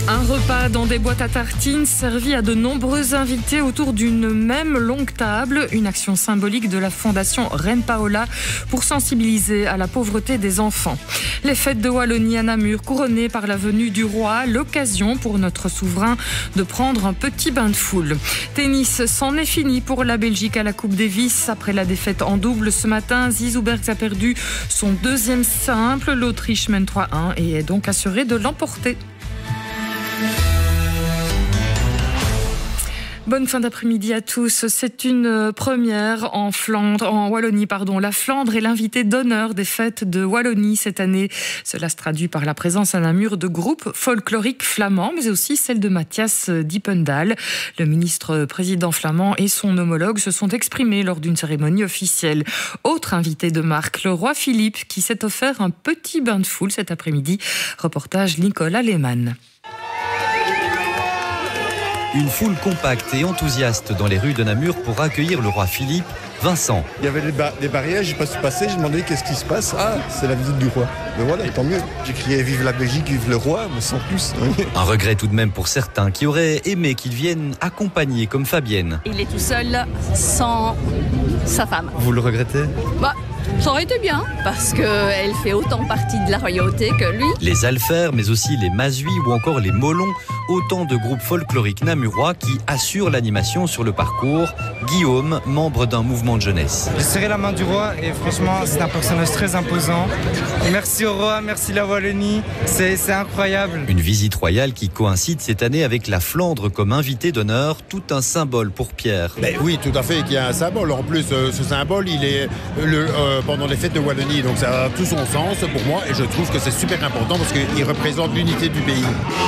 Un repas dans des boîtes à tartines servi à de nombreux invités autour d'une même longue table. Une action symbolique de la fondation Reine Paola pour sensibiliser à la pauvreté des enfants. Les fêtes de Wallonie à Namur couronnées par la venue du roi. L'occasion pour notre souverain de prendre un petit bain de foule. Tennis, c'en est fini pour la Belgique à la Coupe Davis. Après la défaite en double ce matin, Zizou Bergs a perdu son deuxième simple. L'Autriche mène 3-1 et est donc assurée de l'emporter. Bonne fin d'après-midi à tous. C'est une première en Wallonie. La Flandre est l'invité d'honneur des fêtes de Wallonie cette année. Cela se traduit par la présence à Namur de groupes folkloriques flamands, mais aussi celle de Mathias Diependahl. Le ministre-président flamand et son homologue se sont exprimés lors d'une cérémonie officielle. Autre invité de marque, le roi Philippe, qui s'est offert un petit bain de foule cet après-midi. Reportage Nicolas Lehmann. Une foule compacte et enthousiaste dans les rues de Namur pour accueillir le roi Philippe. Vincent. Il y avait des barrières, je n'ai pas su passer, j'ai demandé qu'est-ce qui se passe. Ah, c'est la visite du roi. Mais voilà, tant mieux. J'ai crié vive la Belgique, vive le roi, mais sans plus. Un regret tout de même pour certains qui auraient aimé qu'il vienne accompagner comme Fabienne. Il est tout seul, sans sa femme. Vous le regrettez ? Ça aurait été bien, parce qu'elle fait autant partie de la royauté que lui. Les Alfers, mais aussi les Masuis ou encore les Molons, autant de groupes folkloriques namurois qui assurent l'animation sur le parcours. Guillaume, membre d'un mouvement de jeunesse. J'ai serré la main du roi et franchement, c'est un personnage très imposant. Merci au roi, merci la Wallonie, c'est incroyable. Une visite royale qui coïncide cette année avec la Flandre comme invité d'honneur, tout un symbole pour Pierre. Oui, tout à fait, qu'il y a un symbole. En plus, ce symbole, il est pendant les fêtes de Wallonie, donc ça a tout son sens pour moi et je trouve que c'est super important parce qu'il représente l'unité du pays.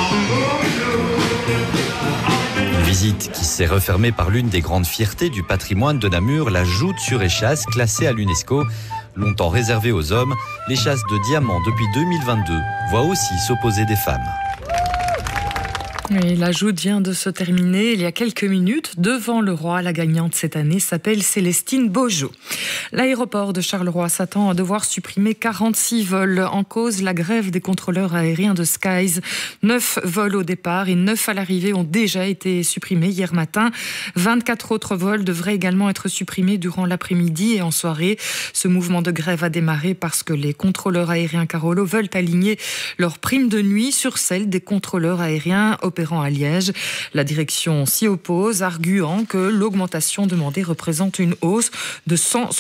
Une visite qui s'est refermée par l'une des grandes fiertés du patrimoine de Namur, la joute sur échasse classée à l'UNESCO. Longtemps réservée aux hommes, les chasses de diamants depuis 2022 voient aussi s'opposer des femmes. Oui, la joute vient de se terminer il y a quelques minutes devant le roi. La gagnante cette année s'appelle Célestine Beaujot. L'aéroport de Charleroi s'attend à devoir supprimer 46 vols. En cause, la grève des contrôleurs aériens de Skies. 9 vols au départ et 9 à l'arrivée ont déjà été supprimés hier matin. 24 autres vols devraient également être supprimés durant l'après-midi et en soirée. Ce mouvement de grève a démarré parce que les contrôleurs aériens Carolo veulent aligner leurs primes de nuit sur celles des contrôleurs aériens opérant à Liège. La direction s'y oppose, arguant que l'augmentation demandée représente une hausse de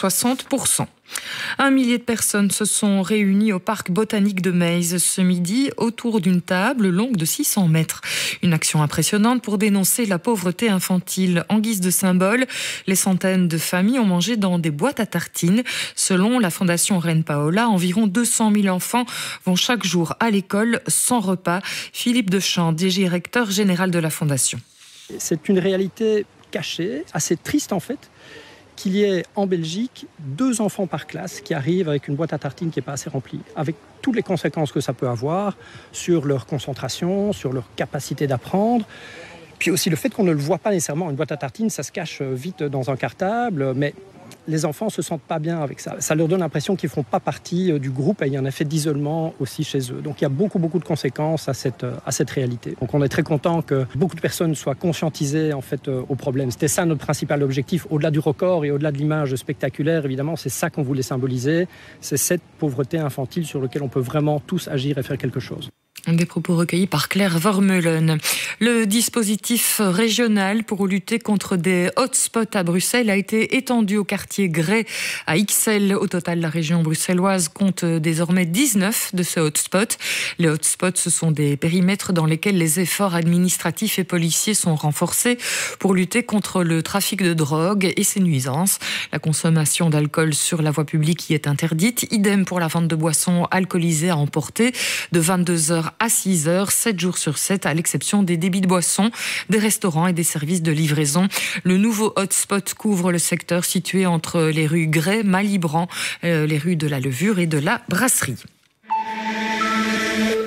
160%. 1 millier de personnes se sont réunies au parc botanique de Meize ce midi autour d'une table longue de 600 mètres. Une action impressionnante pour dénoncer la pauvreté infantile. En guise de symbole, les centaines de familles ont mangé dans des boîtes à tartines. Selon la fondation Reine Paola, environ 200 000 enfants vont chaque jour à l'école sans repas. Philippe Deschamps, directeur général de la fondation. C'est une réalité cachée, assez triste en fait, qu'il y ait en Belgique 2 enfants par classe qui arrivent avec une boîte à tartines qui n'est pas assez remplie, avec toutes les conséquences que ça peut avoir sur leur concentration, sur leur capacité d'apprendre. Puis aussi le fait qu'on ne le voit pas nécessairement, une boîte à tartines, ça se cache vite dans un cartable, mais les enfants ne se sentent pas bien avec ça. Ça leur donne l'impression qu'ils ne font pas partie du groupe et il y a un effet d'isolement aussi chez eux. Donc il y a beaucoup de conséquences à cette réalité. Donc on est très content que beaucoup de personnes soient conscientisées en fait, au problème. C'était ça notre principal objectif. Au-delà du record et au-delà de l'image spectaculaire, évidemment, c'est ça qu'on voulait symboliser. C'est cette pauvreté infantile sur laquelle on peut vraiment tous agir et faire quelque chose. Des propos recueillis par Claire Vermeulen. Le dispositif régional pour lutter contre des hotspots à Bruxelles a été étendu au quartier Grès à Ixelles. Au total, la région bruxelloise compte désormais 19 de ces hotspots. Les hotspots, ce sont des périmètres dans lesquels les efforts administratifs et policiers sont renforcés pour lutter contre le trafic de drogue et ses nuisances. La consommation d'alcool sur la voie publique y est interdite. Idem pour la vente de boissons alcoolisées à emporter de 22h à 6h, 7 jours sur 7, à l'exception des débits de boissons, des restaurants et des services de livraison. Le nouveau hotspot couvre le secteur situé entre les rues Grès, Malibran, les rues de la Levure et de la Brasserie.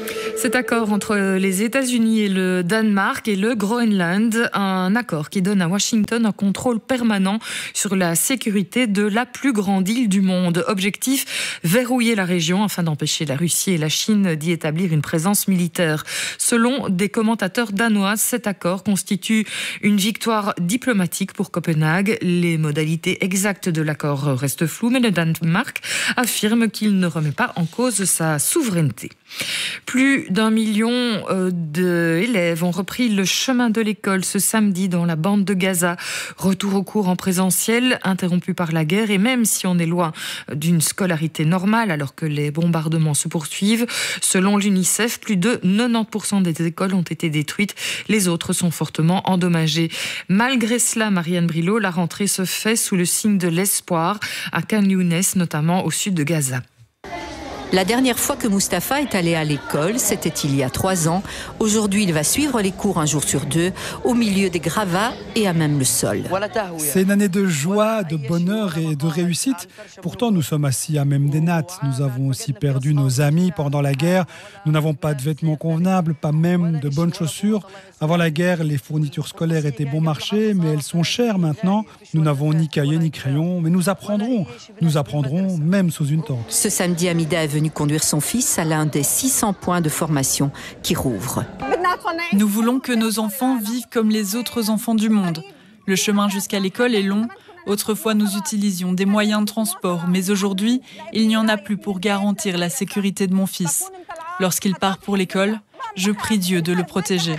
Cet accord entre les États-Unis et le Danemark et le Groenland, un accord qui donne à Washington un contrôle permanent sur la sécurité de la plus grande île du monde. Objectif, verrouiller la région afin d'empêcher la Russie et la Chine d'y établir une présence militaire. Selon des commentateurs danois, cet accord constitue une victoire diplomatique pour Copenhague. Les modalités exactes de l'accord restent floues, mais le Danemark affirme qu'il ne remet pas en cause sa souveraineté. Plus d'1 million d'élèves ont repris le chemin de l'école ce samedi dans la bande de Gaza. Retour aux cours en présentiel, interrompu par la guerre, et même si on est loin d'une scolarité normale alors que les bombardements se poursuivent, selon l'UNICEF, plus de 90% des écoles ont été détruites. Les autres sont fortement endommagées. Malgré cela, Marianne Brilot, la rentrée se fait sous le signe de l'espoir, à Khan Younes, notamment au sud de Gaza. La dernière fois que Mustapha est allé à l'école, c'était il y a 3 ans. Aujourd'hui, il va suivre les cours un jour sur 2, au milieu des gravats et à même le sol. C'est une année de joie, de bonheur et de réussite. Pourtant, nous sommes assis à même des nattes. Nous avons aussi perdu nos amis pendant la guerre. Nous n'avons pas de vêtements convenables, pas même de bonnes chaussures. Avant la guerre, les fournitures scolaires étaient bon marché, mais elles sont chères maintenant. Nous n'avons ni cahiers ni crayons, mais nous apprendrons même sous une tente. Ce samedi, Amida est venue conduire son fils à l'un des 600 points de formation qui rouvrent. Nous voulons que nos enfants vivent comme les autres enfants du monde. Le chemin jusqu'à l'école est long. Autrefois, nous utilisions des moyens de transport, mais aujourd'hui, il n'y en a plus pour garantir la sécurité de mon fils. Lorsqu'il part pour l'école, je prie Dieu de le protéger.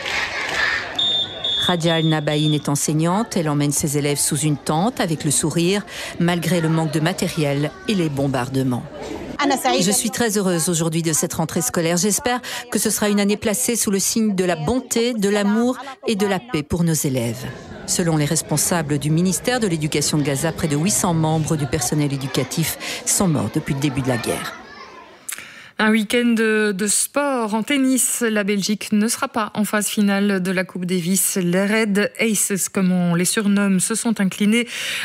Radia Al-Nabaïn est enseignante. Elle emmène ses élèves sous une tente avec le sourire, malgré le manque de matériel et les bombardements. Je suis très heureuse aujourd'hui de cette rentrée scolaire. J'espère que ce sera une année placée sous le signe de la bonté, de l'amour et de la paix pour nos élèves. Selon les responsables du ministère de l'Éducation de Gaza, près de 800 membres du personnel éducatif sont morts depuis le début de la guerre. Un week-end de sport en tennis. La Belgique ne sera pas en phase finale de la Coupe Davis. Les Red Aces, comme on les surnomme, se sont inclinés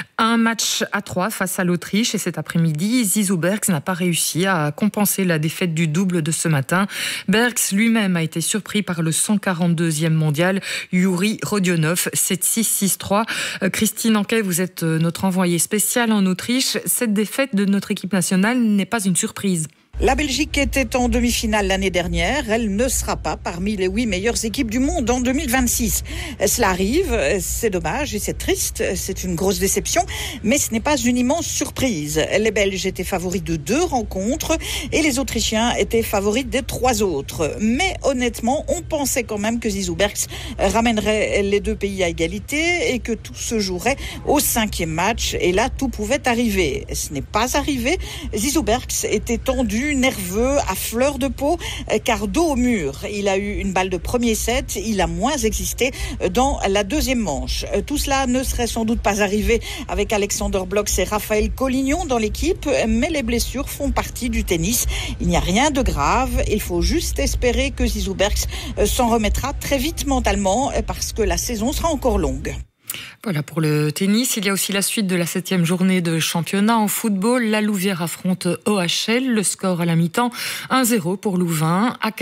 1-3 face à l'Autriche. Et cet après-midi, Zizou Bergs n'a pas réussi à compenser la défaite du double de ce matin. Bergs lui-même a été surpris par le 142e mondial, Yuri Rodionov, 7-6, 6-3. Christine Anquet, vous êtes notre envoyée spéciale en Autriche. Cette défaite de notre équipe nationale n'est pas une surprise. La Belgique était en demi-finale l'année dernière. Elle ne sera pas parmi les 8 meilleures équipes du monde en 2026. Cela arrive, c'est dommage et c'est triste. C'est une grosse déception, mais ce n'est pas une immense surprise. Les Belges étaient favoris de 2 rencontres et les Autrichiens étaient favoris des 3 autres. Mais honnêtement, on pensait quand même que Zizou Bergs ramènerait les 2 pays à égalité et que tout se jouerait au 5e match. Et là, tout pouvait arriver. Ce n'est pas arrivé. Zizou Bergs était tendu, nerveux, à fleur de peau, car dos au mur. Il a eu une balle de premier set, il a moins existé dans la deuxième manche. Tout cela ne serait sans doute pas arrivé avec Alexander Blok et Raphaël Collignon dans l'équipe, mais les blessures font partie du tennis. Il n'y a rien de grave, il faut juste espérer que Zizou Bergs s'en remettra très vite mentalement, parce que la saison sera encore longue. Voilà pour le tennis. Il y a aussi la suite de la 7e journée de championnat en football. La Louvière affronte OHL. Le score à la mi-temps, 1-0 pour Louvain. À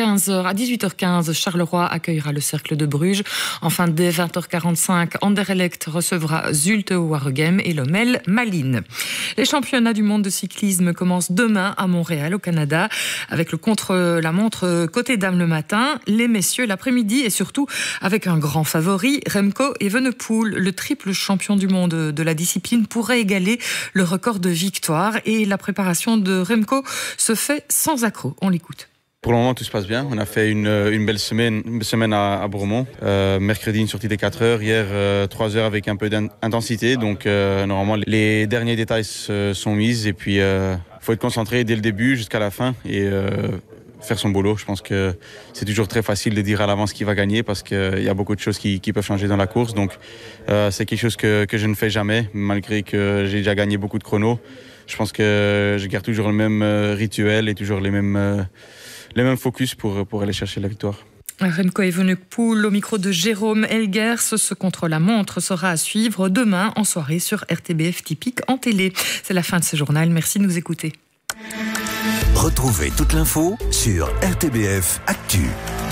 18h15, Charleroi accueillera le Cercle de Bruges. Enfin, dès 20h45, Anderlecht recevra Zulte Waregem et Lommel Malines. Les championnats du monde de cyclisme commencent demain à Montréal, au Canada, avec le contre-la-montre côté dames le matin, les messieurs l'après-midi et surtout avec un grand favori, Remco Evenepoel. Le triple champion du monde de la discipline pourrait égaler le record de victoire et la préparation de Remco se fait sans accroc. On l'écoute. Pour le moment, tout se passe bien. On a fait une belle semaine à Bromont. Mercredi, une sortie de 4 heures. Hier, 3 heures avec un peu d'intensité. Donc, normalement, les derniers détails sont mis. Et puis, faut être concentré dès le début jusqu'à la fin. Et faire son boulot. Je pense que c'est toujours très facile de dire à l'avance qui va gagner parce qu'il y a beaucoup de choses qui peuvent changer dans la course. Donc, c'est quelque chose que je ne fais jamais, malgré que j'ai déjà gagné beaucoup de chronos. Je pense que je garde toujours le même rituel et toujours les mêmes focus pour aller chercher la victoire. Remco Evenepoel au micro de Jérôme Elgers. Ce contre-la-montre sera à suivre demain en soirée sur RTBF Typique en télé. C'est la fin de ce journal. Merci de nous écouter. Retrouvez toute l'info sur RTBF Actu.